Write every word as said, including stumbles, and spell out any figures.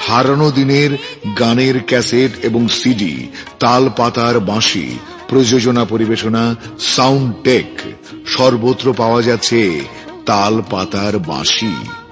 হারানো দিনের গানের ক্যাসেট এবং সিডি, তাল পাতার বাঁশি, প্রযোজনা পরিবেশনা, সাউন্ড টেক, সর্বত্র পাওয়া যাচ্ছে তাল পাতার বাঁশি।